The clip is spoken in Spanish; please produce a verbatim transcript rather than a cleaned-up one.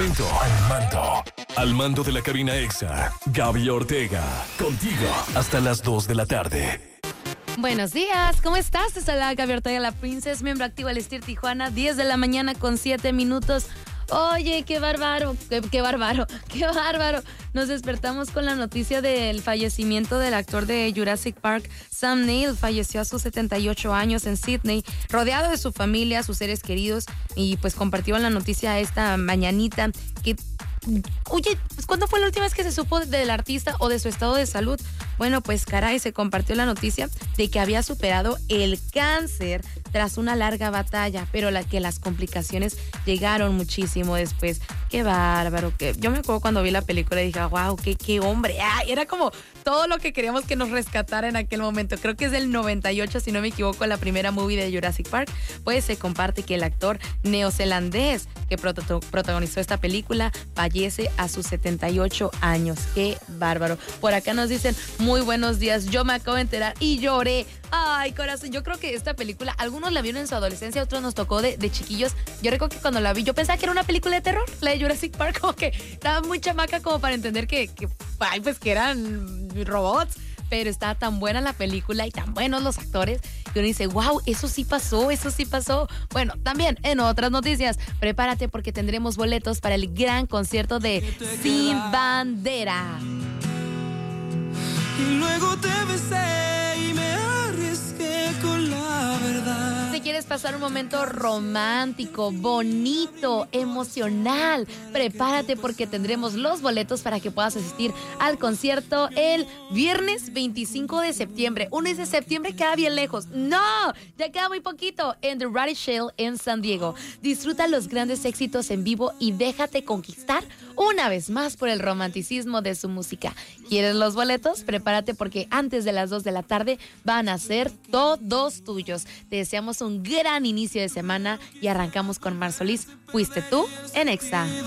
momento, al mando. Al mando de la cabina EXA, Gaby Ortega. Contigo hasta las dos de la tarde. Buenos días, ¿cómo estás? Te saluda Gaby Ortega, la Princess, miembro activo del Estir Tijuana, diez de la mañana con siete minutos. Oye, qué bárbaro, qué, qué bárbaro, qué bárbaro. Nos despertamos con la noticia del fallecimiento del actor de Jurassic Park, Sam Neill. Falleció a sus setenta y ocho años en Sydney, rodeado de su familia, sus seres queridos, y pues compartieron la noticia esta mañanita que... Oye, pues ¿cuándo fue la última vez que se supo del artista o de su estado de salud? Bueno, pues caray, se compartió la noticia de que había superado el cáncer tras una larga batalla, pero la que las complicaciones llegaron muchísimo después. Qué bárbaro, que yo me acuerdo cuando vi la película y dije, wow, qué, qué hombre. Ay, era como todo lo que queríamos que nos rescatara en aquel momento. Creo que es del noventa y ocho, si no me equivoco, la primera movie de Jurassic Park. Pues se comparte que el actor neozelandés que proto- protagonizó esta película fallece a sus setenta y ocho años. Qué bárbaro. Por acá nos dicen, muy buenos días, yo me acabo de enterar y lloré. Ay, corazón, yo creo que esta película, algunos la vieron en su adolescencia, otros nos tocó de, de chiquillos. Yo recuerdo que cuando la vi, yo pensaba que era una película de terror, la de Jurassic Park, como que estaba muy chamaca como para entender que, que ay, pues que eran robots. Pero está tan buena la película y tan buenos los actores que uno dice, wow, eso sí pasó, eso sí pasó. Bueno, también en otras noticias, prepárate porque tendremos boletos para el gran concierto de Sin Bandera. Y luego te besé y me arriesgué con la verdad. Si quieres pasar un momento romántico, bonito, emocional, prepárate porque tendremos los boletos para que puedas asistir al concierto el viernes veinticinco de septiembre. Uno dice, septiembre queda bien lejos. ¡No! Ya queda muy poquito en The Rally Shell en San Diego. Disfruta los grandes éxitos en vivo y déjate conquistar una vez más por el romanticismo de su música. ¿Quieres los boletos? Prepárate porque antes de las dos de la tarde van a ser todos tuyos. Te deseamos un gran inicio de semana y arrancamos con Mar Solís. Fuiste tú en Exa.